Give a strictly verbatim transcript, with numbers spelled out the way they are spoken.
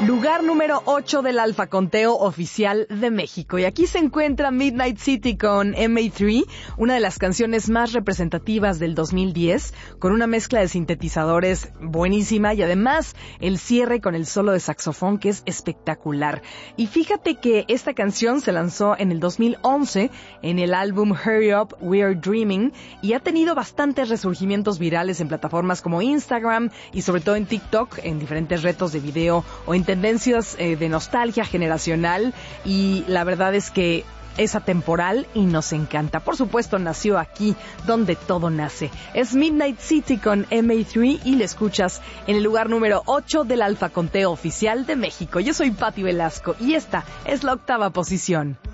Lugar número ocho del Alfa Conteo Oficial de México. Y aquí se encuentra Midnight City con M A tres, una de las canciones más representativas del dos mil diez, con una mezcla de sintetizadores buenísima y además el cierre con el solo de saxofón que es espectacular. Y fíjate que esta canción se lanzó en el dos mil once en el álbum Hurry Up, We're Dreaming y ha tenido bastantes resurgimientos virales en plataformas como Instagram y sobre todo en TikTok, en diferentes retos de video o en tendencias eh, de nostalgia generacional, y la verdad es que es atemporal y nos encanta. Por supuesto, nació aquí, donde todo nace. Es Midnight City con M A tres y le escuchas en el lugar número ocho del Alfa Conteo Oficial de México. Yo soy Patti Velasco y esta es la octava posición.